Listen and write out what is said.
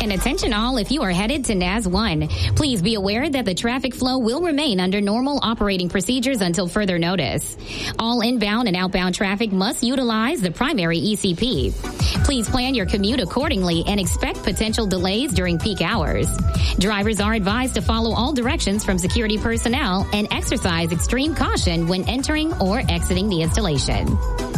And attention all, if you are headed to NAS 1, please be aware that the traffic flow will remain under normal operating procedures until further notice. All inbound and outbound traffic must utilize the primary ECP. Please plan your commute accordingly and expect potential delays during peak hours. Drivers are advised to follow all directions from security personnel and exercise extreme caution when entering or exiting the installation.